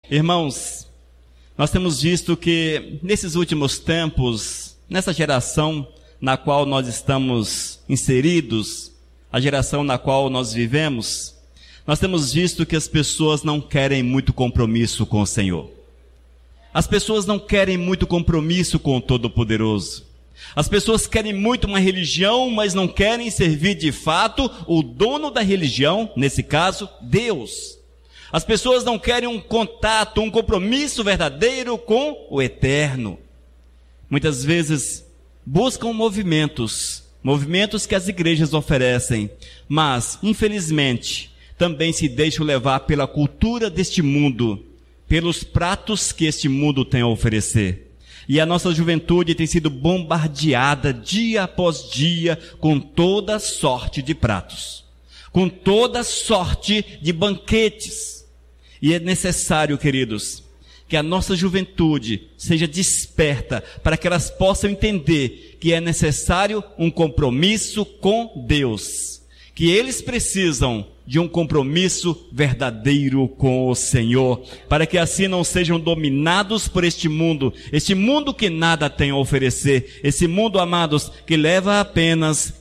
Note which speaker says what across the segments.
Speaker 1: Irmãos, nós temos visto que nesses últimos tempos, nessa geração na qual nós estamos inseridos, a geração na qual nós vivemos, nós temos visto que as pessoas não querem muito compromisso com o Senhor. As pessoas não querem muito compromisso com o Todo-Poderoso. As pessoas querem muito uma religião, mas não querem servir de fato o dono da religião, nesse caso, Deus. As pessoas não querem um contato, um compromisso verdadeiro com o Eterno. Muitas vezes buscam movimentos que as igrejas oferecem, mas, infelizmente, também se deixam levar pela cultura deste mundo, pelos pratos que este mundo tem a oferecer. E a nossa juventude tem sido bombardeada dia após dia com toda sorte de pratos, com toda sorte de banquetes. E é necessário, queridos, que a nossa juventude seja desperta para que elas possam entender que é necessário um compromisso com Deus, que eles precisam de um compromisso verdadeiro com o Senhor, para que assim não sejam dominados por este mundo que nada tem a oferecer, esse mundo, amados, que leva apenas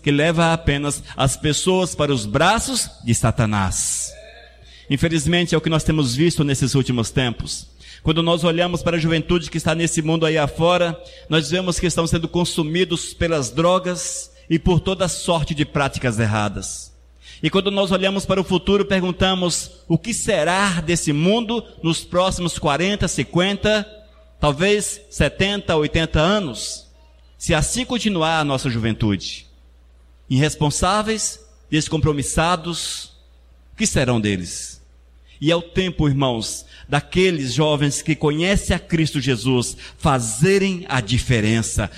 Speaker 1: as pessoas para os braços de Satanás. Infelizmente é o que nós temos visto nesses últimos tempos. Quando nós olhamos para a juventude que está nesse mundo aí afora, nós vemos que estão sendo consumidos pelas drogas e por toda sorte de práticas erradas. E quando nós olhamos para o futuro, perguntamos, o que será desse mundo nos próximos 40, 50, talvez 70, 80 anos? Se assim continuar a nossa juventude. Irresponsáveis, descompromissados, o que serão deles? E é o tempo, irmãos, daqueles jovens que conhecem a Cristo Jesus fazerem a diferença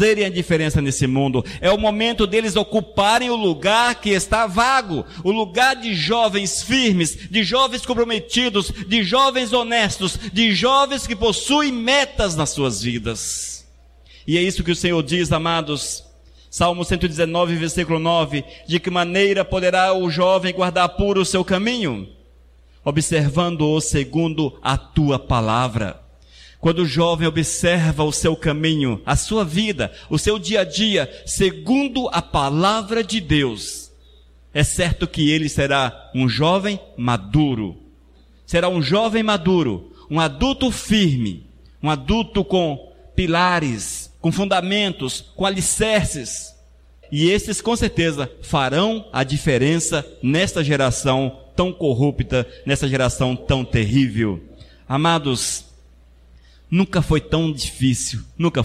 Speaker 1: nesse mundo. É o momento deles ocuparem o lugar que está vago, o lugar de jovens firmes, de jovens comprometidos, de jovens honestos, de jovens que possuem metas nas suas vidas. E é isso que o Senhor diz, amados. Salmo 119, versículo 9, de que maneira poderá o jovem guardar puro o seu caminho? Observando-o segundo a tua palavra. Quando o jovem observa o seu caminho, a sua vida, o seu dia a dia, segundo a palavra de Deus, é certo que ele será um jovem maduro. Será um jovem maduro, um adulto firme, um adulto com pilares, com fundamentos, com alicerces. E esses, com certeza, farão a diferença nesta geração tão corrupta, nessa geração tão terrível. Amados, nunca foi tão difícil.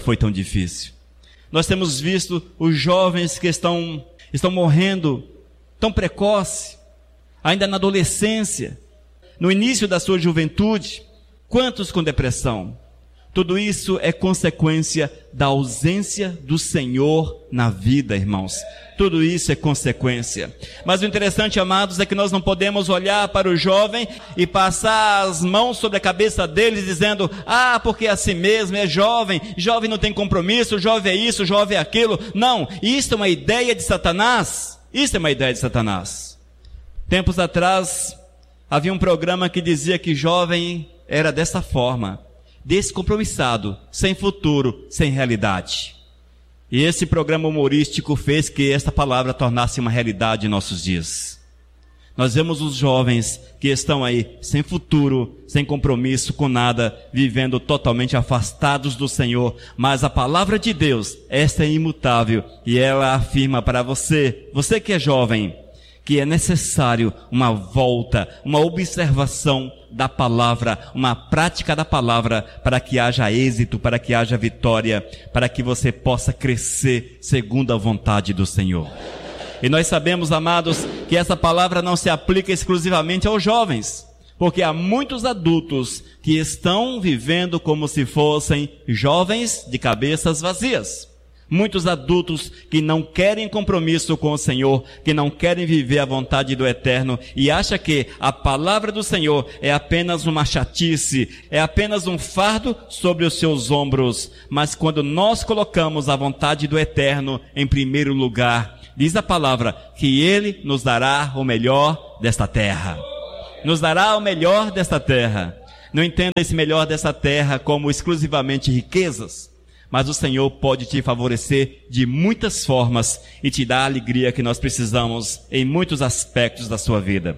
Speaker 1: Nós temos visto os jovens que estão morrendo tão precoce, ainda na adolescência, no início da sua juventude. Quantos com depressão? Tudo isso é consequência da ausência do Senhor na vida, irmãos. Tudo isso é consequência. Mas o interessante, amados, é que nós não podemos olhar para o jovem e passar as mãos sobre a cabeça deles dizendo, porque é assim mesmo, é jovem não tem compromisso, jovem é isso, jovem é aquilo. Não, isso é uma ideia de Satanás. Tempos atrás, havia um programa que dizia que jovem era dessa forma, descompromissado, sem futuro, sem realidade. E esse programa humorístico fez que esta palavra tornasse uma realidade em nossos dias. Nós vemos os jovens que estão aí, sem futuro, sem compromisso com nada, vivendo totalmente afastados do Senhor. Mas a palavra de Deus, esta é imutável, e ela afirma para você que é jovem, que é necessário uma volta, uma observação da palavra, uma prática da palavra, para que haja êxito, para que haja vitória, para que você possa crescer segundo a vontade do Senhor. E nós sabemos, amados, que essa palavra não se aplica exclusivamente aos jovens, porque há muitos adultos que estão vivendo como se fossem jovens de cabeças vazias. Muitos adultos que não querem compromisso com o Senhor, que não querem viver a vontade do Eterno e acham que a palavra do Senhor é apenas uma chatice, é apenas um fardo sobre os seus ombros. Mas quando nós colocamos a vontade do Eterno em primeiro lugar, diz a palavra que Ele nos dará o melhor desta terra. Nos dará o melhor desta terra. Não entenda esse melhor dessa terra como exclusivamente riquezas, mas o Senhor pode te favorecer de muitas formas e te dar a alegria que nós precisamos em muitos aspectos da sua vida.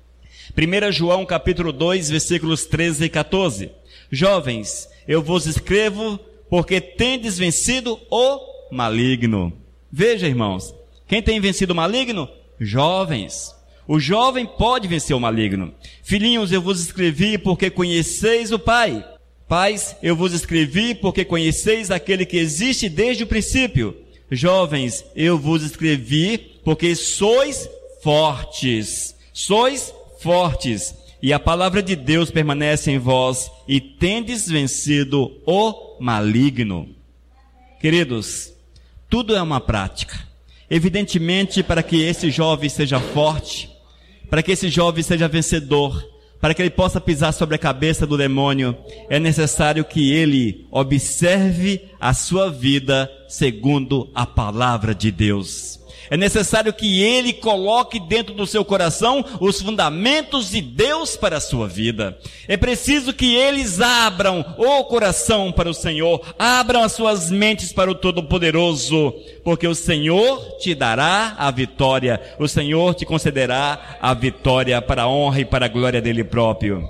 Speaker 1: 1 João capítulo 2, versículos 13 e 14. Jovens, eu vos escrevo porque tendes vencido o maligno. Veja, irmãos, quem tem vencido o maligno? Jovens. O jovem pode vencer o maligno. Filhinhos, eu vos escrevi porque conheceis o Pai. Pais, eu vos escrevi porque conheceis aquele que existe desde o princípio. Jovens, eu vos escrevi porque sois fortes. Sois fortes. E a palavra de Deus permanece em vós e tendes vencido o maligno. Queridos, tudo é uma prática. Evidentemente, para que esse jovem seja forte, para que esse jovem seja vencedor, para que ele possa pisar sobre a cabeça do demônio, é necessário que ele observe a sua vida segundo a palavra de Deus. É necessário que ele coloque dentro do seu coração os fundamentos de Deus para a sua vida. É preciso que eles abram o coração para o Senhor, abram as suas mentes para o Todo-Poderoso, porque o Senhor te dará a vitória, o Senhor te concederá a vitória para a honra e para a glória dele próprio.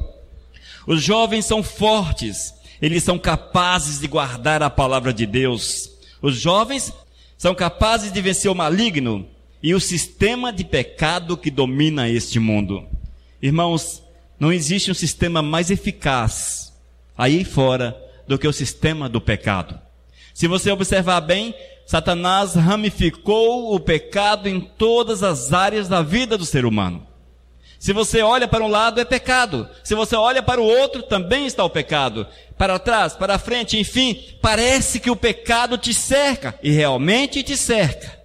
Speaker 1: Os jovens são fortes, eles são capazes de guardar a palavra de Deus. Os jovens são capazes de vencer o maligno e o sistema de pecado que domina este mundo. Irmãos, não existe um sistema mais eficaz aí fora do que o sistema do pecado. Se você observar bem, Satanás ramificou o pecado em todas as áreas da vida do ser humano. Se você olha para um lado, é pecado. Se você olha para o outro, também está o pecado. Para trás, para frente, enfim, parece que o pecado te cerca, e realmente te cerca.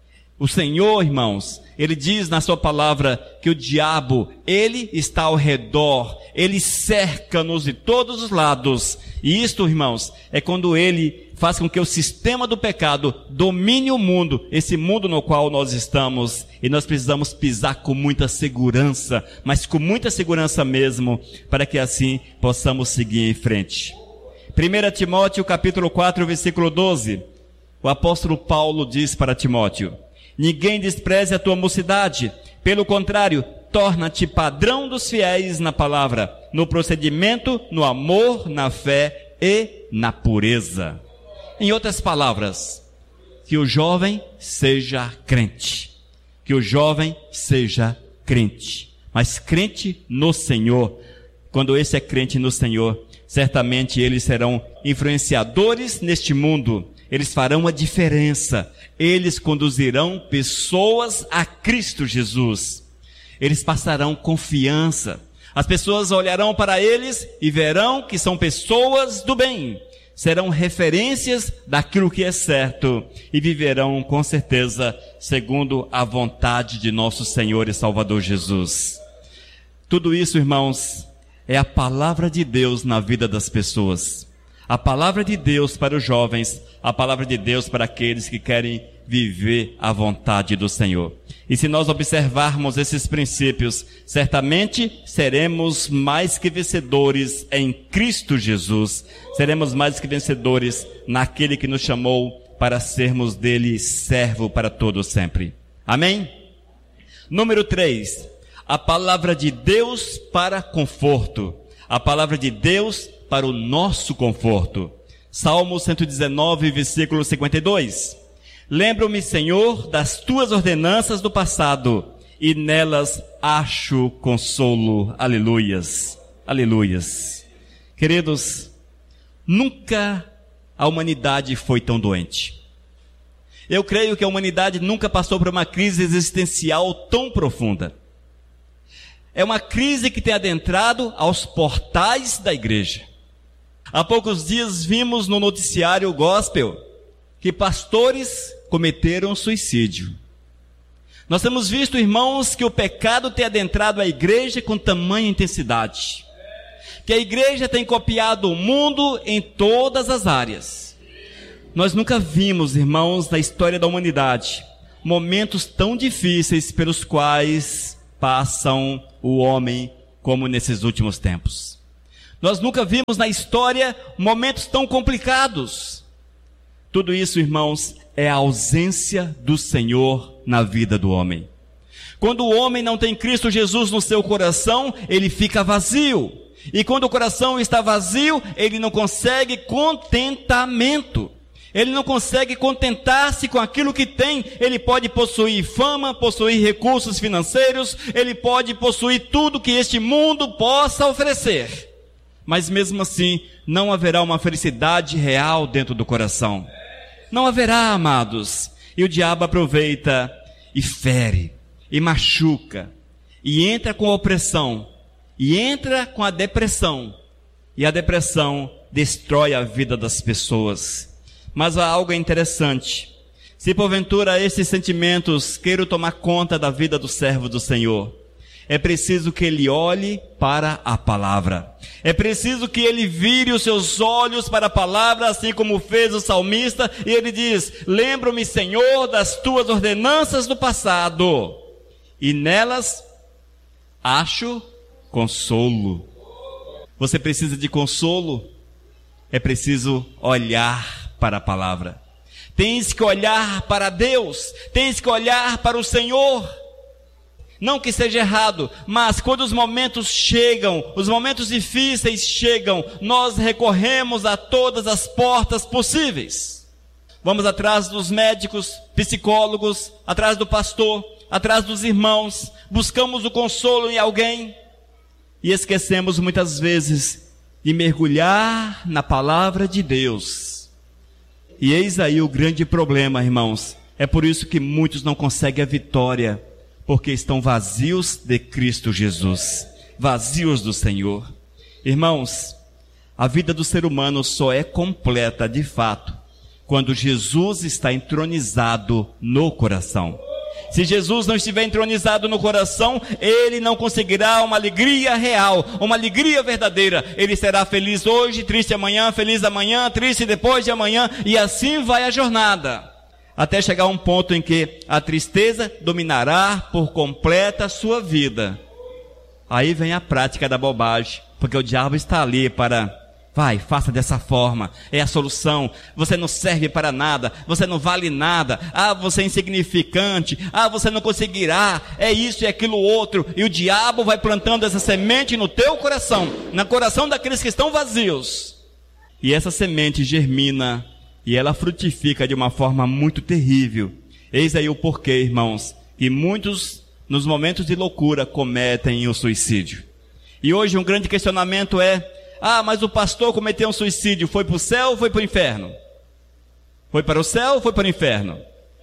Speaker 1: O Senhor, irmãos, Ele diz na sua palavra que o diabo, ele está ao redor, ele cerca-nos de todos os lados. E isto, irmãos, é quando ele faz com que o sistema do pecado domine o mundo, esse mundo no qual nós estamos, e nós precisamos pisar com muita segurança, mas com muita segurança mesmo, para que assim possamos seguir em frente. 1 Timóteo capítulo 4, versículo 12, o apóstolo Paulo diz para Timóteo: ninguém despreze a tua mocidade, pelo contrário, torna-te padrão dos fiéis na palavra, no procedimento, no amor, na fé e na pureza. Em outras palavras, que o jovem seja crente, que o jovem seja crente, mas crente no Senhor. Quando esse é crente no Senhor, certamente eles serão influenciadores neste mundo, eles farão a diferença, eles conduzirão pessoas a Cristo Jesus, eles passarão confiança, as pessoas olharão para eles e verão que são pessoas do bem, serão referências daquilo que é certo e viverão com certeza segundo a vontade de nosso Senhor e Salvador Jesus. Tudo isso, irmãos, é a palavra de Deus na vida das pessoas. A palavra de Deus para os jovens, a palavra de Deus para aqueles que querem viver a vontade do Senhor. E se nós observarmos esses princípios, certamente seremos mais que vencedores em Cristo Jesus. Seremos mais que vencedores naquele que nos chamou para sermos dele servo para todo sempre. Amém? Número 3. A palavra de Deus para conforto. A palavra de Deus para o nosso conforto. Salmo 119, versículo 52. Lembro-me, Senhor, das tuas ordenanças do passado, e nelas acho consolo. Aleluias, aleluias. Queridos, nunca a humanidade foi tão doente. Eu creio que a humanidade nunca passou por uma crise existencial tão profunda. É uma crise que tem adentrado aos portais da igreja. Há poucos dias vimos no noticiário gospel que pastores cometeram suicídio. Nós temos visto, irmãos, que o pecado tem adentrado a igreja com tamanha intensidade. Que a igreja tem copiado o mundo em todas as áreas. Nós nunca vimos, irmãos, na história da humanidade, momentos tão difíceis pelos quais passam o homem como nesses últimos tempos. Nós nunca vimos na história momentos tão complicados. Tudo isso, irmãos, é a ausência do Senhor na vida do homem. Quando o homem não tem Cristo Jesus no seu coração, ele fica vazio. E quando o coração está vazio, ele não consegue contentamento. Ele não consegue contentar-se com aquilo que tem. Ele pode possuir fama, possuir recursos financeiros, ele pode possuir tudo que este mundo possa oferecer. Mas mesmo assim, não haverá uma felicidade real dentro do coração. Não haverá, amados. E o diabo aproveita e fere, e machuca, e entra com a opressão, e entra com a depressão. E a depressão destrói a vida das pessoas. Mas há algo interessante. Se porventura esses sentimentos queiram tomar conta da vida do servo do Senhor, é preciso que ele olhe para a palavra. É preciso que ele vire os seus olhos para a palavra, assim como fez o salmista, e ele diz: lembro-me, Senhor, das tuas ordenanças do passado, e nelas acho consolo. Você precisa de consolo? É preciso olhar para a palavra. Tens que olhar para Deus, tens que olhar para o Senhor. Não que seja errado, mas quando os momentos chegam, os momentos difíceis chegam, nós recorremos a todas as portas possíveis. Vamos atrás dos médicos, psicólogos, atrás do pastor, atrás dos irmãos, buscamos o consolo em alguém e esquecemos muitas vezes de mergulhar na palavra de Deus. E eis aí o grande problema, irmãos. É por isso que muitos não conseguem a vitória, porque estão vazios de Cristo Jesus, vazios do Senhor. Irmãos, a vida do ser humano só é completa de fato quando Jesus está entronizado no coração. Se Jesus não estiver entronizado no coração, ele não conseguirá uma alegria real, uma alegria verdadeira. Ele será feliz hoje, triste amanhã, feliz amanhã, triste depois de amanhã, e assim vai a jornada. Até chegar a um ponto em que a tristeza dominará por completa a sua vida. Aí vem a prática da bobagem, porque o diabo está ali para: vai, faça dessa forma, é a solução, você não serve para nada, você não vale nada, você é insignificante, você não conseguirá, é isso e aquilo outro, e o diabo vai plantando essa semente no teu coração, no coração daqueles que estão vazios, e essa semente germina, e ela frutifica de uma forma muito terrível. Eis aí o porquê, irmãos, que muitos, nos momentos de loucura, cometem o suicídio. E hoje um grande questionamento é: mas o pastor cometeu um suicídio, foi para o céu ou foi para o inferno? Foi para o céu ou foi para o inferno?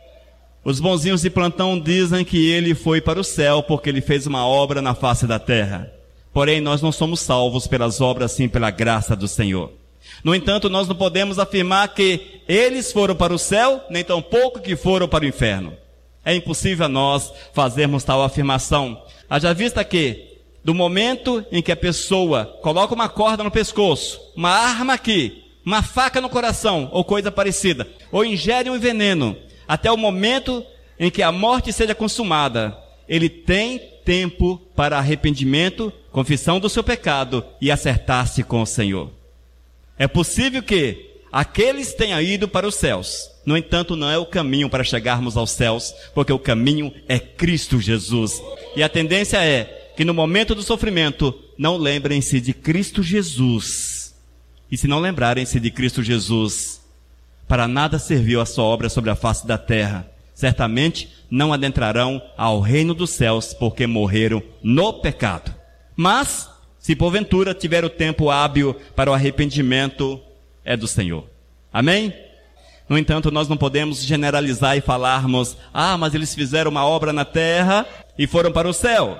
Speaker 1: Os bonzinhos de plantão dizem que ele foi para o céu porque ele fez uma obra na face da terra. Porém, nós não somos salvos pelas obras, sim pela graça do Senhor. No entanto, nós não podemos afirmar que eles foram para o céu, nem tampouco que foram para o inferno. É impossível a nós fazermos tal afirmação. Haja vista que, do momento em que a pessoa coloca uma corda no pescoço, uma arma aqui, uma faca no coração, ou coisa parecida, ou ingere um veneno, até o momento em que a morte seja consumada, ele tem tempo para arrependimento, confissão do seu pecado e acertar-se com o Senhor. É possível que aqueles tenham ido para os céus. No entanto, não é o caminho para chegarmos aos céus, porque o caminho é Cristo Jesus. E a tendência é que no momento do sofrimento, não lembrem-se de Cristo Jesus. E se não lembrarem-se de Cristo Jesus, para nada serviu a sua obra sobre a face da terra. Certamente não adentrarão ao reino dos céus, porque morreram no pecado. Mas, se porventura tiver o tempo hábil para o arrependimento, é do Senhor. Amém? No entanto, nós não podemos generalizar e falarmos: mas eles fizeram uma obra na terra e foram para o céu.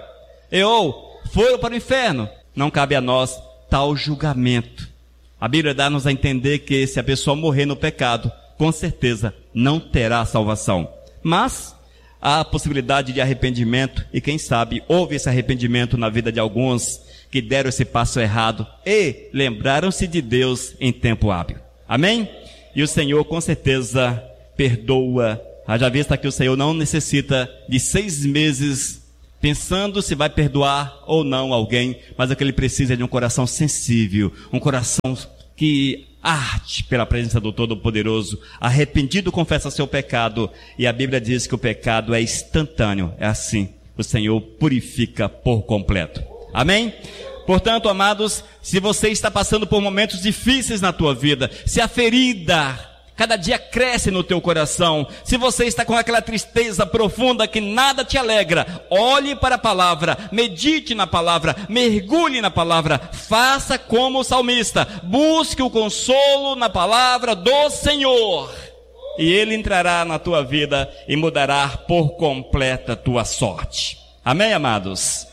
Speaker 1: Ou foram para o inferno. Não cabe a nós tal julgamento. A Bíblia dá-nos a entender que se a pessoa morrer no pecado, com certeza não terá salvação. Mas há a possibilidade de arrependimento, e quem sabe houve esse arrependimento na vida de alguns que deram esse passo errado e lembraram-se de Deus em tempo hábil. Amém? E o Senhor com certeza perdoa. Haja vista que o Senhor não necessita de 6 meses pensando se vai perdoar ou não alguém, mas o que ele precisa é de um coração sensível, um coração que arde pela presença do Todo-Poderoso, arrependido confessa seu pecado, e a Bíblia diz que o pecado é instantâneo, é assim, o Senhor purifica por completo. Amém? Portanto, amados, se você está passando por momentos difíceis na tua vida, se a ferida cada dia cresce no teu coração, se você está com aquela tristeza profunda que nada te alegra, olhe para a palavra, medite na palavra, mergulhe na palavra, faça como o salmista, busque o consolo na palavra do Senhor, e Ele entrará na tua vida e mudará por completa a tua sorte. Amém, amados?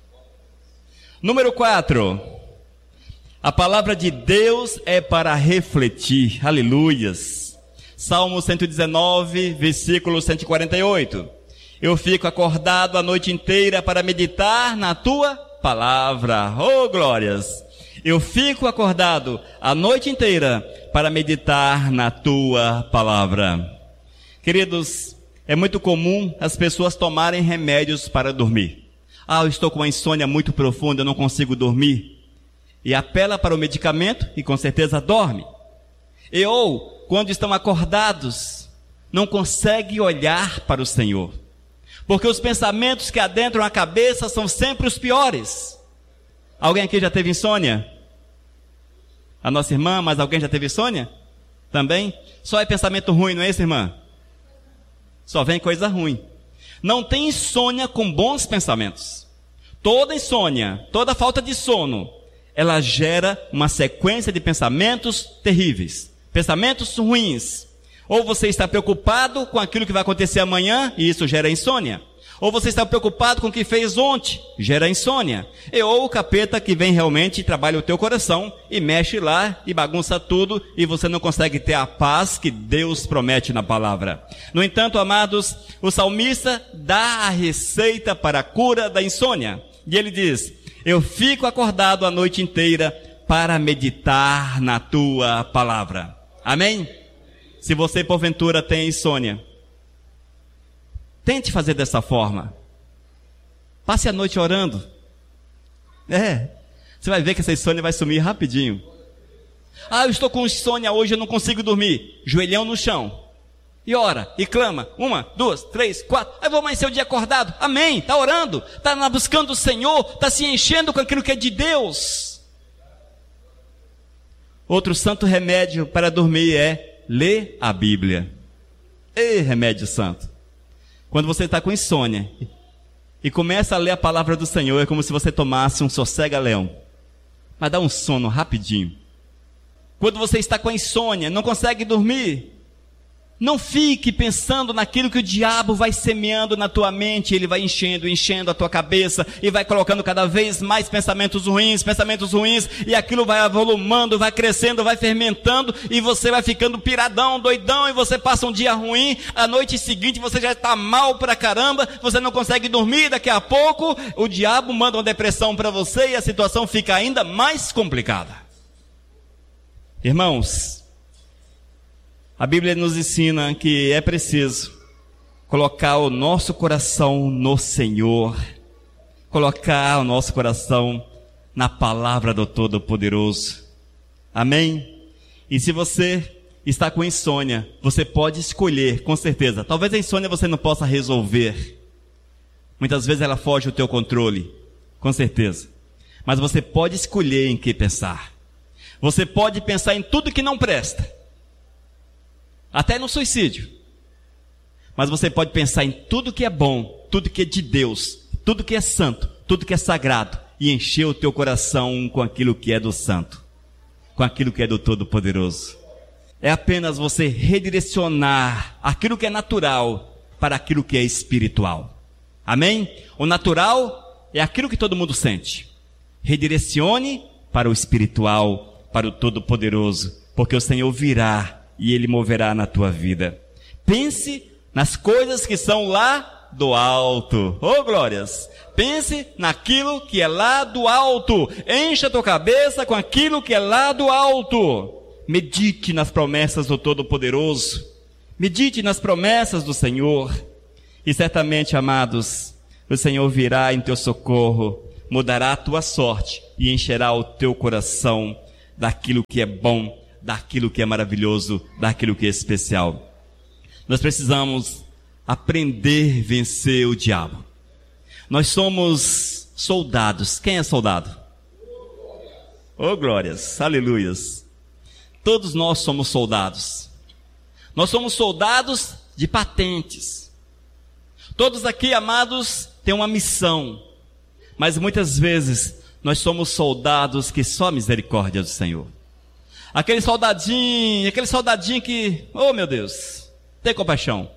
Speaker 1: Número 4, a palavra de Deus é para refletir, aleluias. Salmo 119, versículo 148. Eu fico acordado a noite inteira para meditar na tua palavra. Oh, glórias! Eu fico acordado a noite inteira para meditar na tua palavra. Queridos, é muito comum as pessoas tomarem remédios para dormir. Eu estou com uma insônia muito profunda, eu não consigo dormir. E apela para o medicamento e com certeza dorme. Ou, quando estão acordados, não conseguem olhar para o Senhor. Porque os pensamentos que adentram a cabeça são sempre os piores. Alguém aqui já teve insônia? A nossa irmã, mas alguém já teve insônia? Também? Só é pensamento ruim, não é isso, irmã? Só vem coisa ruim. Não tem insônia com bons pensamentos. Toda insônia, toda falta de sono, ela gera uma sequência de pensamentos terríveis, pensamentos ruins. Ou você está preocupado com aquilo que vai acontecer amanhã, e isso gera insônia. Ou você está preocupado com o que fez ontem, gera insônia. Ou o capeta que vem realmente e trabalha o teu coração, e mexe lá, e bagunça tudo, e você não consegue ter a paz que Deus promete na palavra. No entanto, amados, o salmista dá a receita para a cura da insônia. E ele diz: eu fico acordado a noite inteira para meditar na tua palavra. Amém? Se você porventura tem insônia, tente fazer dessa forma. Passe a noite orando. Você vai ver que essa insônia vai sumir rapidinho. Eu estou com insônia hoje, eu não consigo dormir. Joelhão no chão. E ora, e clama. 1, 2, 3, 4. Eu vou amanhecer o dia acordado. Amém. Está orando. Está buscando o Senhor. Está se enchendo com aquilo que é de Deus. Outro santo remédio para dormir é ler a Bíblia. Remédio santo. Quando você está com insônia e começa a ler a palavra do Senhor, é como se você tomasse um sossega-leão. Mas dá um sono rapidinho. Quando você está com a insônia, não consegue dormir, não fique pensando naquilo que o diabo vai semeando na tua mente. Ele vai enchendo a tua cabeça e vai colocando cada vez mais pensamentos ruins, e aquilo vai avolumando, vai crescendo, vai fermentando, e você vai ficando piradão, doidão, e você passa um dia ruim, a noite seguinte você já está mal pra caramba, você não consegue dormir, daqui a pouco o diabo manda uma depressão para você e a situação fica ainda mais complicada. Irmãos, a Bíblia nos ensina que é preciso colocar o nosso coração no Senhor, colocar o nosso coração na palavra do Todo-Poderoso. Amém? E se você está com insônia, você pode escolher, com certeza. Talvez a insônia você não possa resolver. Muitas vezes ela foge do teu controle, com certeza. Mas você pode escolher em que pensar. Você pode pensar em tudo que não presta. Até no suicídio. Mas você pode pensar em tudo que é bom, tudo que é de Deus, tudo que é santo, tudo que é sagrado, e encher o teu coração com aquilo que é do santo, com aquilo que é do Todo-Poderoso. É apenas você redirecionar aquilo que é natural para aquilo que é espiritual. Amém? O natural é aquilo que todo mundo sente. Redirecione para o espiritual, para o Todo-Poderoso, porque o Senhor virá e Ele moverá na tua vida. Pense nas coisas que são lá do alto. Oh, glórias! Pense naquilo que é lá do alto. Encha a tua cabeça com aquilo que é lá do alto. Medite nas promessas do Todo-Poderoso. Medite nas promessas do Senhor. E certamente, amados, o Senhor virá em teu socorro, mudará a tua sorte e encherá o teu coração daquilo que é bom, daquilo que é maravilhoso, daquilo que é especial. Nós precisamos aprender a vencer o diabo. Nós somos soldados. Quem é soldado? Oh, glórias, aleluias. Todos nós somos soldados. Nós somos soldados de patentes. Todos aqui, amados, têm uma missão. Mas muitas vezes nós somos soldados que só a misericórdia do Senhor. Aquele soldadinho que, oh meu Deus, tem compaixão.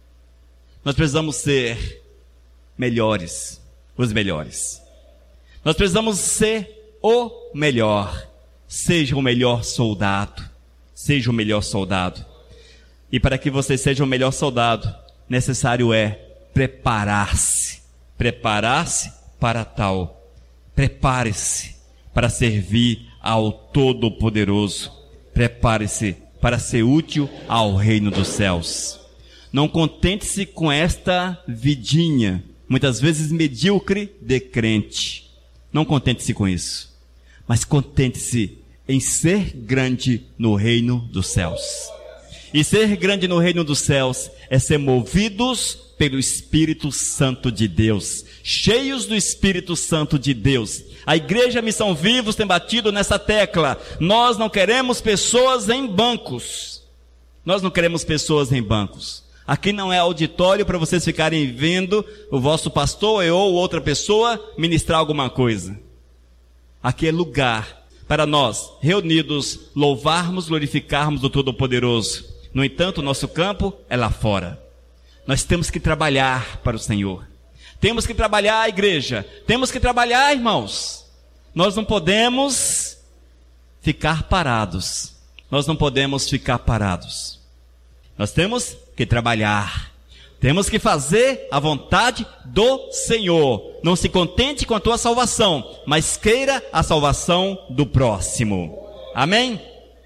Speaker 1: Nós precisamos ser melhores, os melhores. Nós precisamos ser o melhor. Seja o melhor soldado. Seja o melhor soldado. E para que você seja o melhor soldado, necessário é preparar-se. Preparar-se para tal. Prepare-se para servir ao Todo-Poderoso. Prepare-se para ser útil ao reino dos céus. Não contente-se com esta vidinha, muitas vezes medíocre, de crente. Não contente-se com isso, mas contente-se em ser grande no reino dos céus. E ser grande no reino dos céus é ser movidos pelo Espírito Santo de Deus, cheios do Espírito Santo de Deus. A Igreja Missão Vivos tem batido nessa tecla. Nós não queremos pessoas em bancos. Nós não queremos pessoas em bancos. Aqui não é auditório para vocês ficarem vendo o vosso pastor ou outra pessoa ministrar alguma coisa. Aqui é lugar para nós, reunidos, louvarmos, glorificarmos o Todo-Poderoso. No entanto, o nosso campo é lá fora. Nós temos que trabalhar para o Senhor. Temos que trabalhar a igreja. Temos que trabalhar, irmãos. Nós não podemos ficar parados. Nós não podemos ficar parados. Nós temos que trabalhar. Temos que fazer a vontade do Senhor. Não se contente com a tua salvação, mas queira a salvação do próximo. Amém?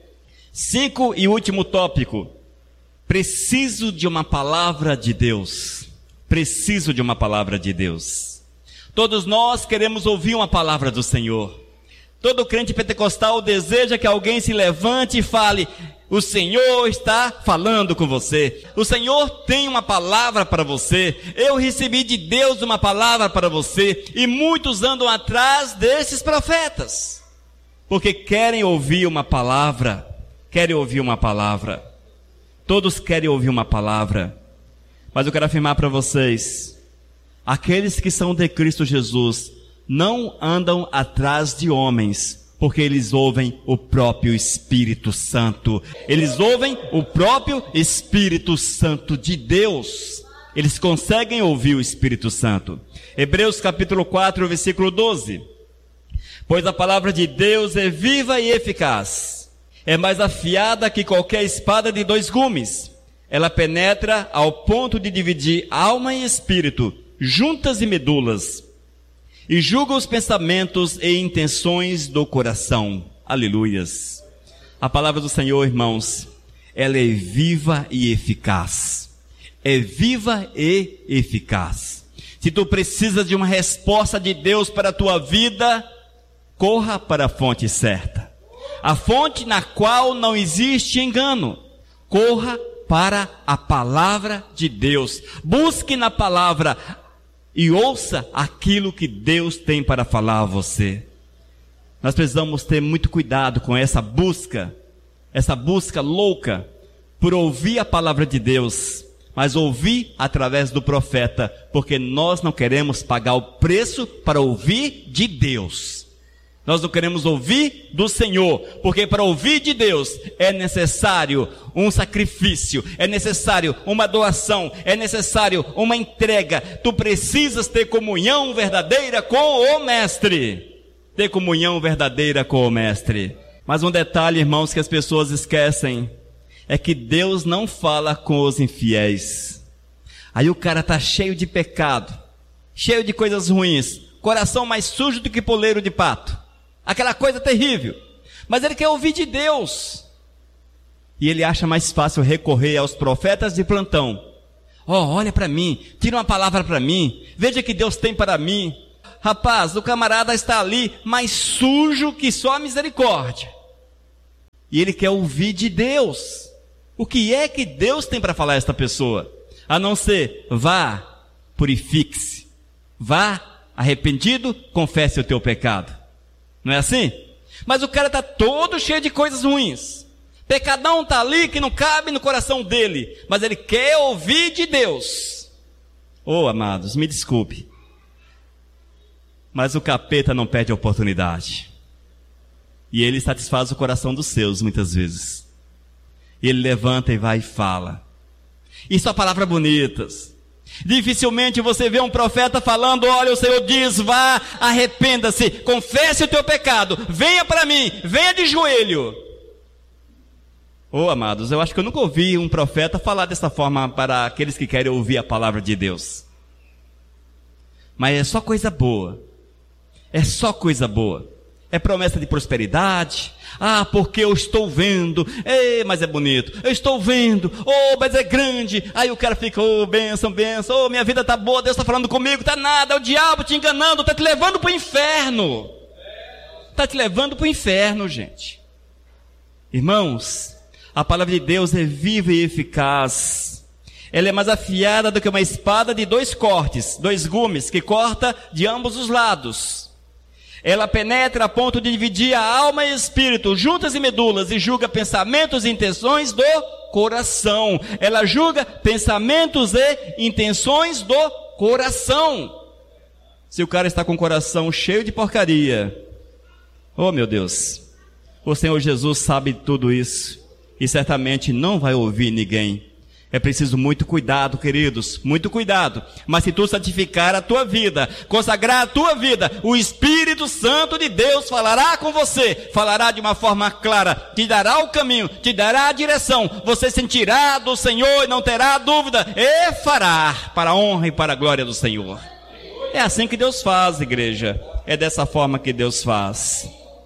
Speaker 1: 5 e último tópico. Preciso de uma palavra de Deus. Preciso de uma palavra de Deus. Todos nós queremos ouvir uma palavra do Senhor. Todo crente pentecostal deseja que alguém se levante e fale: o Senhor está falando com você. O Senhor tem uma palavra para você. Eu recebi de Deus uma palavra para você. E muitos andam atrás desses profetas, porque querem ouvir uma palavra. Querem ouvir uma palavra. Todos querem ouvir uma palavra. Mas eu quero afirmar para vocês: aqueles que são de Cristo Jesus não andam atrás de homens, porque eles ouvem o próprio Espírito Santo. Eles ouvem o próprio Espírito Santo de Deus. Eles conseguem ouvir o Espírito Santo. Hebreus capítulo 4, versículo 12. Pois a palavra de Deus é viva e eficaz. É mais afiada que qualquer espada de 2 gumes. Ela penetra ao ponto de dividir alma e espírito, juntas e medulas, e julga os pensamentos e intenções do coração. Aleluias. A palavra do Senhor, irmãos, ela é viva e eficaz. É viva e eficaz. Se tu precisas de uma resposta de Deus para a tua vida, corra para a fonte certa. A fonte na qual não existe engano. Corra para a palavra de Deus. Busque na palavra e ouça aquilo que Deus tem para falar a você. Nós precisamos ter muito cuidado com essa busca louca por ouvir a palavra de Deus, mas ouvir através do profeta, porque nós não queremos pagar o preço para ouvir de Deus. Nós não queremos ouvir do Senhor, porque para ouvir de Deus é necessário um sacrifício, é necessário uma doação, é necessário uma entrega. Tu precisas ter comunhão verdadeira com o Mestre. Ter comunhão verdadeira com o Mestre. Mas um detalhe, irmãos, que as pessoas esquecem, é que Deus não fala com os infiéis. Aí o cara está cheio de pecado, cheio de coisas ruins, coração mais sujo do que poleiro de pato. Aquela coisa terrível. Mas ele quer ouvir de Deus. E ele acha mais fácil recorrer aos profetas de plantão. Olha para mim, tira uma palavra para mim, veja o que Deus tem para mim. Rapaz, o camarada está ali mais sujo que só a misericórdia. E ele quer ouvir de Deus. O que é que Deus tem para falar a esta pessoa? A não ser, vá, purifique-se. Vá, arrependido, confesse o teu pecado. Não é assim? Mas o cara está todo cheio de coisas ruins. Pecadão está ali que não cabe no coração dele. Mas ele quer ouvir de Deus. Amados, me desculpe. Mas o capeta não perde a oportunidade. E ele satisfaz o coração dos seus, muitas vezes. E ele levanta e vai e fala. E só palavras bonitas. Dificilmente você vê um profeta falando, olha, o Senhor diz, vá, arrependa-se, confesse o teu pecado, venha para mim, venha de joelho. Amados, eu acho que eu nunca ouvi um profeta falar dessa forma para aqueles que querem ouvir a palavra de Deus. Mas é só coisa boa. É só coisa boa. É promessa de prosperidade. Porque eu estou vendo. Mas é bonito. Eu estou vendo. Mas é grande. Aí o cara fica, bênção, bênção. Minha vida está boa, Deus está falando comigo. Está nada, é o diabo te enganando. Está te levando para o inferno. Está te levando para o inferno, gente. Irmãos, a palavra de Deus é viva e eficaz. Ela é mais afiada do que uma espada de 2 cortes, 2 gumes, que corta de ambos os lados. Ela penetra a ponto de dividir a alma e espírito, juntas e medulas, e julga pensamentos e intenções do coração. Ela julga pensamentos e intenções do coração. Se o cara está com o coração cheio de porcaria, meu Deus, o Senhor Jesus sabe tudo isso, e certamente não vai ouvir ninguém. É preciso muito cuidado, queridos, muito cuidado. Mas se tu santificar a tua vida, consagrar a tua vida, o Espírito Santo de Deus falará com você, falará de uma forma clara, te dará o caminho, te dará a direção, você sentirá do Senhor e não terá dúvida, e fará para a honra e para a glória do Senhor. É assim que Deus faz, igreja, é dessa forma que Deus faz.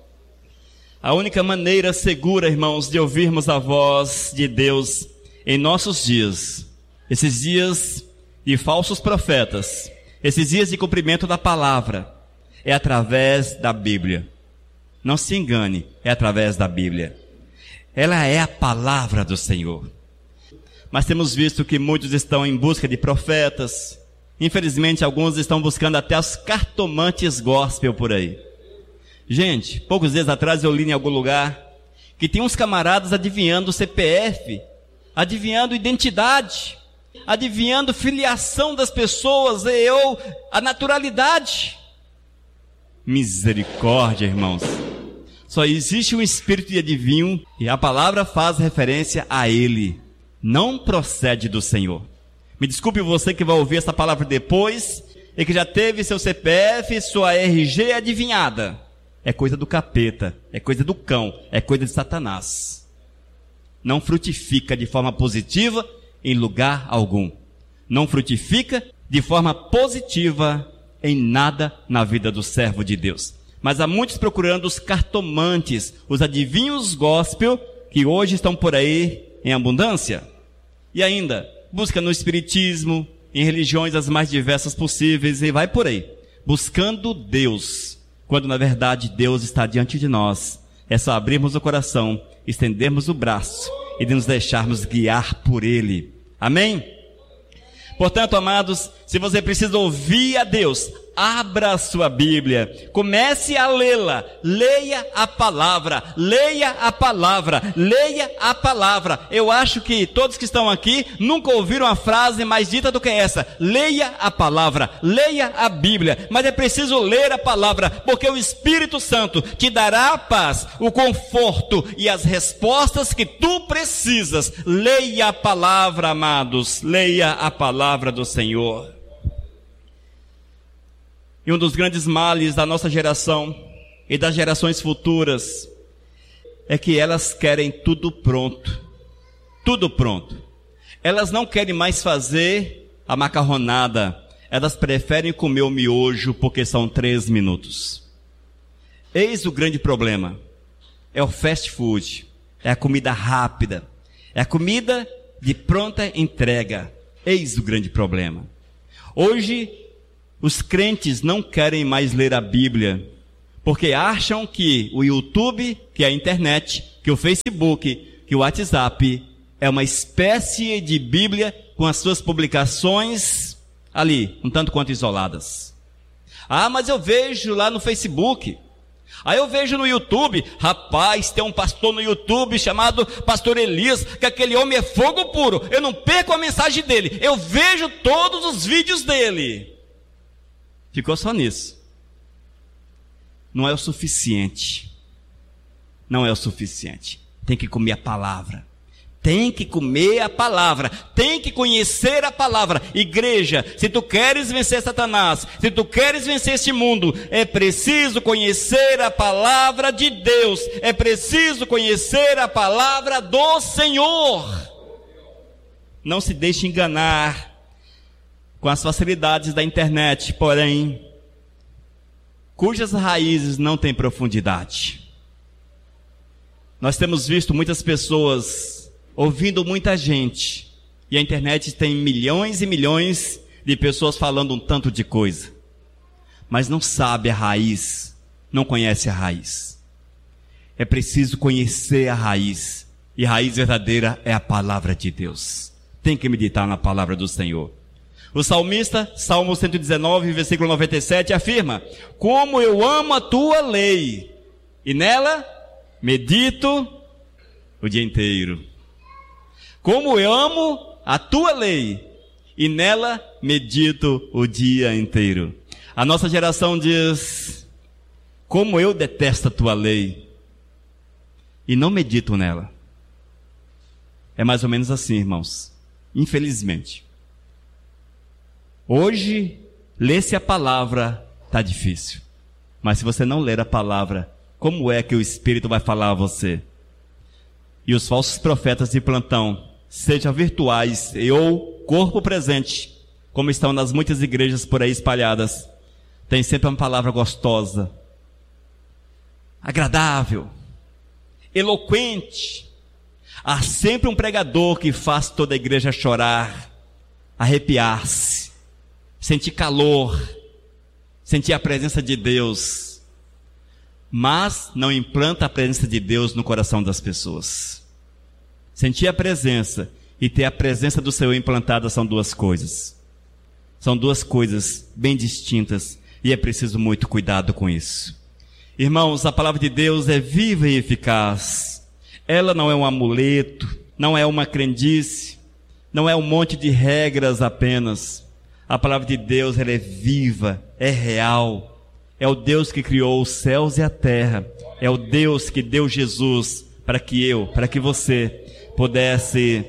Speaker 1: A única maneira segura, irmãos, de ouvirmos a voz de Deus em nossos dias, esses dias de falsos profetas, esses dias de cumprimento da palavra, é através da Bíblia. Não se engane, é através da Bíblia. Ela é a palavra do Senhor. Mas temos visto que muitos estão em busca de profetas. Infelizmente, alguns estão buscando até os cartomantes gospel por aí. Gente, poucos dias atrás eu li em algum lugar que tem uns camaradas adivinhando o CPF, adivinhando identidade, adivinhando filiação das pessoas, a naturalidade. Misericórdia, irmãos. Só existe um espírito de adivinho e a palavra faz referência a ele. Não procede do Senhor. Me desculpe você que vai ouvir essa palavra depois e que já teve seu CPF, sua RG adivinhada. É coisa do capeta, é coisa do cão, é coisa de Satanás. Não frutifica de forma positiva em lugar algum. Não frutifica de forma positiva em nada na vida do servo de Deus. Mas há muitos procurando os cartomantes, os adivinhos gospel, que hoje estão por aí em abundância. E ainda, busca no espiritismo, em religiões as mais diversas possíveis, e vai por aí, buscando Deus, quando na verdade Deus está diante de nós. É só abrirmos o coração, estendermos o braço e de nos deixarmos guiar por Ele. Amém? Portanto, amados, se você precisa ouvir a Deus, abra a sua Bíblia, comece a lê-la, leia a palavra, leia a palavra, leia a palavra. Eu acho que todos que estão aqui nunca ouviram uma frase mais dita do que essa: leia a palavra, leia a Bíblia. Mas é preciso ler a palavra, porque o Espírito Santo te dará a paz, o conforto e as respostas que tu precisas. Leia a palavra, amados, leia a palavra do Senhor. E um dos grandes males da nossa geração e das gerações futuras é que elas querem tudo pronto. Tudo pronto. Elas não querem mais fazer a macarronada. Elas preferem comer o miojo porque são 3 minutos. Eis o grande problema. É o fast food. É a comida rápida. É a comida de pronta entrega. Eis o grande problema. Hoje, os crentes não querem mais ler a Bíblia, porque acham que o YouTube, que a internet, que o Facebook, que o WhatsApp é uma espécie de Bíblia com as suas publicações ali, um tanto quanto isoladas. Ah, mas eu vejo lá no Facebook. Aí eu vejo no YouTube, rapaz, tem um pastor no YouTube chamado Pastor Elias, que aquele homem é fogo puro. Eu não perco a mensagem dele, eu vejo todos os vídeos dele. Ficou só nisso. Não é o suficiente. Não é o suficiente. Tem que comer a palavra. Tem que comer a palavra, tem que conhecer a palavra. Igreja, se tu queres vencer Satanás, se tu queres vencer este mundo, é preciso conhecer a palavra de Deus, é preciso conhecer a palavra do Senhor. Não se deixe enganar com as facilidades da internet, porém, cujas raízes não têm profundidade. Nós temos visto muitas pessoas ouvindo muita gente, e a internet tem milhões e milhões de pessoas falando um tanto de coisa, mas não sabe a raiz, não conhece a raiz. É preciso conhecer a raiz, e a raiz verdadeira é a palavra de Deus. Tem que meditar na palavra do Senhor. O salmista, Salmo 119, versículo 97, afirma: como eu amo a tua lei, e nela medito o dia inteiro. Como eu amo a tua lei, e nela medito o dia inteiro. A nossa geração diz: como eu detesto a tua lei, e não medito nela. É mais ou menos assim, irmãos. Infelizmente. Hoje, ler-se a palavra está difícil. Mas se você não ler a palavra, como é que o Espírito vai falar a você? E os falsos profetas de plantão, sejam virtuais ou corpo presente, como estão nas muitas igrejas por aí espalhadas, tem sempre uma palavra gostosa, agradável, eloquente. Há sempre um pregador que faz toda a igreja chorar, arrepiar-se, sentir calor, sentir a presença de Deus, mas não implanta a presença de Deus no coração das pessoas. Sentir a presença e ter a presença do Senhor implantada são duas coisas. São duas coisas bem distintas e é preciso muito cuidado com isso. Irmãos, a palavra de Deus é viva e eficaz. Ela não é um amuleto, não é uma crendice, não é um monte de regras apenas. A palavra de Deus, ela é viva, é real. É o Deus que criou os céus e a terra. É o Deus que deu Jesus para que você pudesse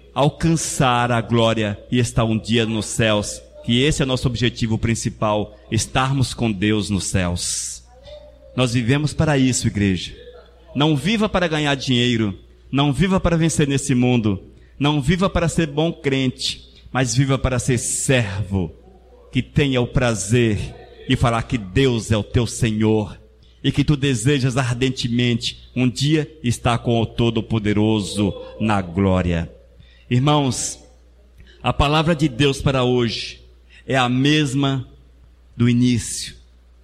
Speaker 1: alcançar a glória e estar um dia nos céus, que esse é o nosso objetivo principal, estarmos com Deus nos céus. Nós vivemos para isso, igreja. Não viva para ganhar dinheiro, não viva para vencer nesse mundo, não viva para ser bom crente, mas viva para ser servo, que tenha o prazer de falar que Deus é o teu Senhor, e que tu desejas ardentemente um dia estar com o Todo-Poderoso na glória. Irmãos, a palavra de Deus para hoje é a mesma do início.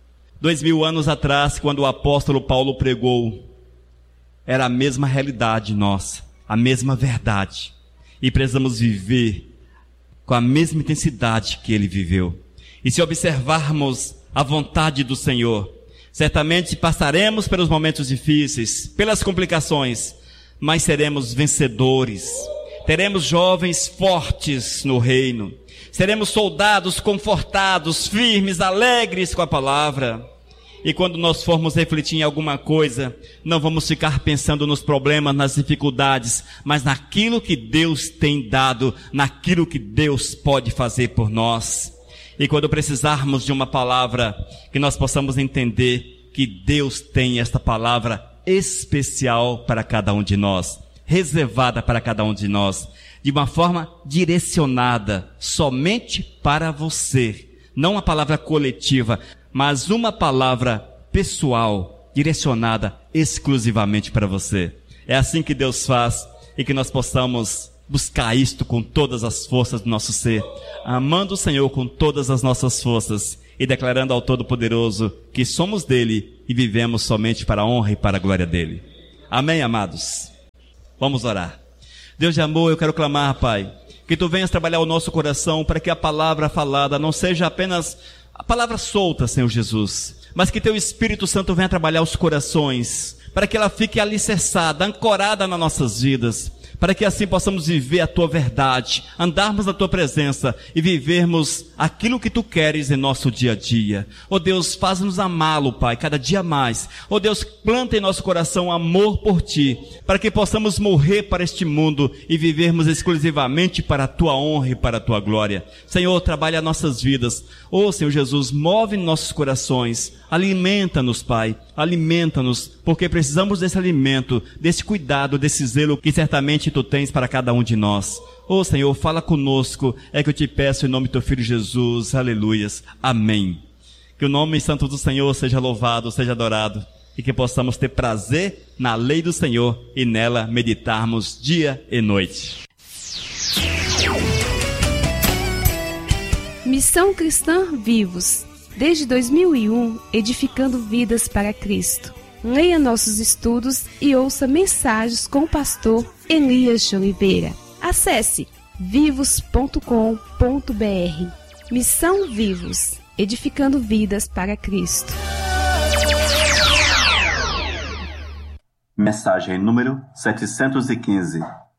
Speaker 1: 2000 anos atrás, quando o apóstolo Paulo pregou, era a mesma realidade nossa, a mesma verdade. E precisamos viver com a mesma intensidade que ele viveu. E se observarmos a vontade do Senhor, certamente passaremos pelos momentos difíceis, pelas complicações, mas seremos vencedores. Teremos jovens fortes no reino. Seremos soldados confortados, firmes, alegres com a palavra. E quando nós formos refletir em alguma coisa, não vamos ficar pensando nos problemas, nas dificuldades, mas naquilo que Deus tem dado, naquilo que Deus pode fazer por nós. E quando precisarmos de uma palavra, que nós possamos entender que Deus tem esta palavra especial para cada um de nós, reservada para cada um de nós, de uma forma direcionada somente para você. Não uma palavra coletiva, mas uma palavra pessoal, direcionada exclusivamente para você. É assim que Deus faz, e que nós possamos buscar isto com todas as forças do nosso ser, amando o Senhor com todas as nossas forças e declarando ao Todo-Poderoso que somos dele e vivemos somente para a honra e para a glória dele. Amém, amados? Vamos orar. Deus de amor, eu quero clamar, Pai, que Tu venhas trabalhar o nosso coração para que a palavra falada não seja apenas a palavra solta, Senhor Jesus, mas que Teu Espírito Santo venha trabalhar os corações, para que ela fique alicerçada, ancorada nas nossas vidas, para que assim possamos viver a Tua verdade, andarmos na Tua presença e vivermos aquilo que Tu queres em nosso dia a dia. Ó Deus, faz-nos amá-lo, Pai, cada dia mais. Ó Deus, planta em nosso coração amor por Ti, para que possamos morrer para este mundo e vivermos exclusivamente para a Tua honra e para a Tua glória. Senhor, trabalha nossas vidas. Ó Senhor Jesus, move nossos corações, alimenta-nos, Pai, alimenta-nos, porque precisamos desse alimento, desse cuidado, desse zelo que certamente Tu tens para cada um de nós. Ô Senhor, fala conosco, é que eu te peço em nome do Teu Filho Jesus, aleluias, amém. Que o nome santo do Senhor seja louvado, seja adorado, e que possamos ter prazer na lei do Senhor e nela meditarmos dia e noite.
Speaker 2: Missão Cristã Vivos, desde 2001, edificando vidas para Cristo. Leia nossos estudos e ouça mensagens com o pastor Elias de Oliveira. Acesse vivos.com.br. Missão Vivos, edificando vidas para Cristo.
Speaker 3: Mensagem número 715.